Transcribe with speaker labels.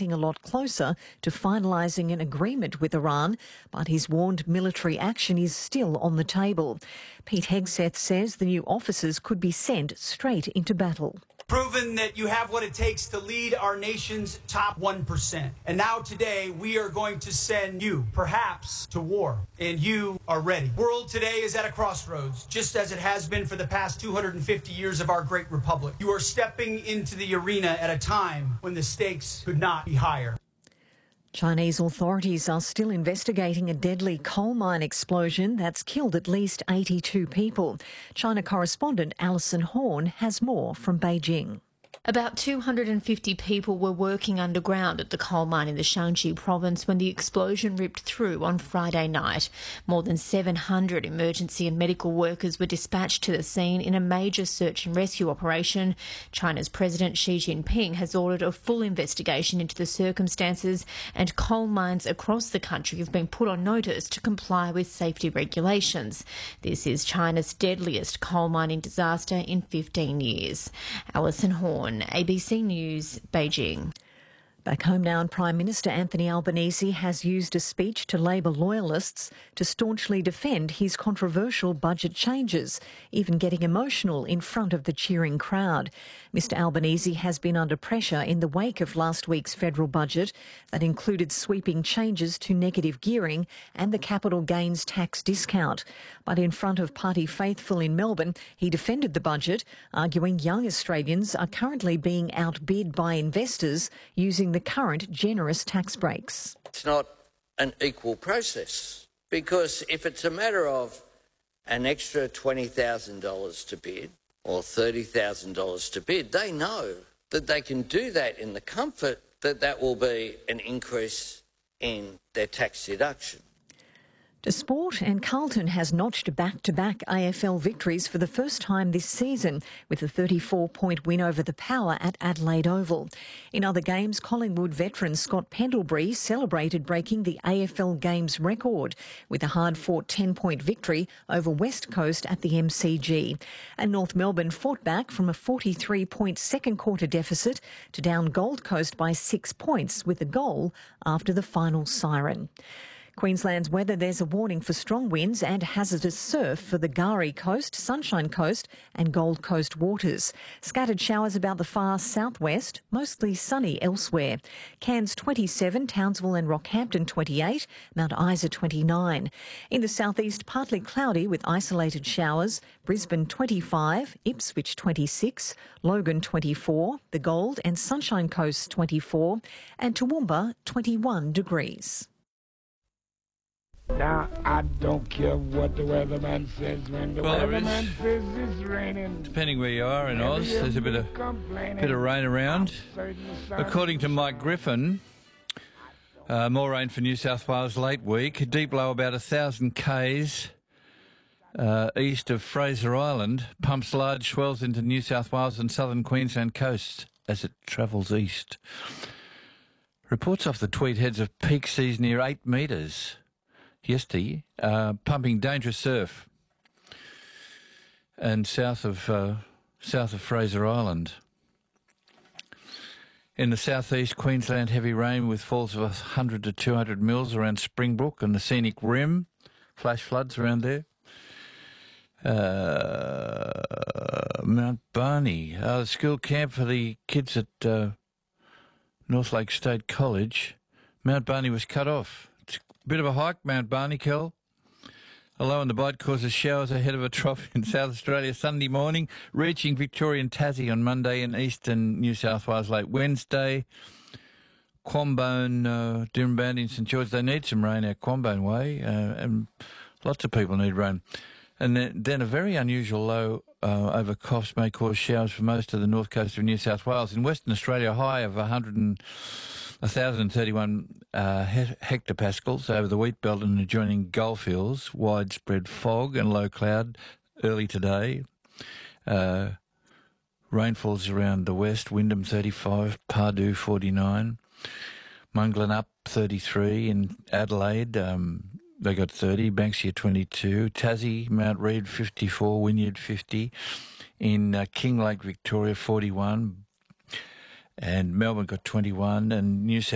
Speaker 1: getting a lot closer to finalising an agreement with Iran, but he's warned military action is still on the table. Pete Hegseth says the new officers could be sent straight into battle.
Speaker 2: Proven that you have what it takes to lead our nation's top 1%. And now today we are going to send you, perhaps, to war. And you are ready. The world today is at a crossroads, just as it has been for the past 250 years of our great republic. You are stepping into the arena at a time when the stakes could not be higher.
Speaker 1: Chinese authorities are still investigating a deadly coal mine explosion that's killed at least 82 people. China correspondent Alison Horn has more from Beijing.
Speaker 3: About 250 people were working underground at the coal mine in the Shaanxi province when the explosion ripped through on Friday night. More than 700 emergency and medical workers were dispatched to the scene in a major search and rescue operation. China's President Xi Jinping has ordered a full investigation into the circumstances, and coal mines across the country have been put on notice to comply with safety regulations. This is China's deadliest coal mining disaster in 15 years. Alison Horn, ABC News, Beijing.
Speaker 1: Back home now, and Prime Minister Anthony Albanese has used a speech to Labor loyalists to staunchly defend his controversial budget changes, even getting emotional in front of the cheering crowd. Mr Albanese has been under pressure in the wake of last week's federal budget that included sweeping changes to negative gearing and the capital gains tax discount. But in front of party faithful in Melbourne, he defended the budget, arguing young Australians are currently being outbid by investors using the current generous tax breaks.
Speaker 4: It's not an equal process, because if it's a matter of an extra $20,000 to bid or $30,000 to bid, they know that they can do that in the comfort that that will be an increase in their tax deduction.
Speaker 1: To sport, and Carlton has notched back-to-back AFL victories for the first time this season with a 34-point win over the Power at Adelaide Oval. In other games, Collingwood veteran Scott Pendlebury celebrated breaking the AFL Games record with a hard-fought 10-point victory over West Coast at the MCG. And North Melbourne fought back from a 43-point second-quarter deficit to down Gold Coast by 6 points with a goal after the final siren. Queensland's weather, there's a warning for strong winds and hazardous surf for the Gari Coast, Sunshine Coast and Gold Coast waters. Scattered showers about the far southwest, mostly sunny elsewhere. Cairns 27, Townsville and Rockhampton 28, Mount Isa 29. In the southeast, partly cloudy with isolated showers. Brisbane 25, Ipswich 26, Logan 24, the Gold and Sunshine Coast 24 and Toowoomba 21 degrees.
Speaker 5: Now, I don't care what the weatherman says when the weatherman says it's raining.
Speaker 6: Depending where you are in Oz, there's a bit of rain around. According to Mike Griffin, more rain for New South Wales late week. Deep low about 1,000 k's east of Fraser Island pumps large swells into New South Wales and southern Queensland coasts as it travels east. Reports off the Tweed Heads of peak seas near 8 metres. Yesterday, pumping dangerous surf, and south of Fraser Island. In the southeast Queensland, heavy rain with falls of 100 to 200 mils around Springbrook and the Scenic Rim, flash floods around there. Mount Barney, the school camp for the kids at North Lake State College. Mount Barney was cut off. Bit of a hike, Mount Barney, Kel. A low in the bite causes showers ahead of a trough in South Australia Sunday morning, reaching Victoria and Tassie on Monday and eastern New South Wales late Wednesday. Quambone, Dirranband in St George, they need some rain out Quambone way, and lots of people need rain. And then a very unusual low over Coffs may cause showers for most of the north coast of New South Wales. In Western Australia, a high of 1,031 hectopascals over the wheat belt and adjoining goldfields. Widespread fog and low cloud early today. Rainfalls around the west. Wyndham 35, Pardue 49, Munglan up 33 in Adelaide. They got 30, Banksia 22, Tassie, Mount Reid 54, Wynyard 50, in King Lake, Victoria 41, and Melbourne got 21, and New South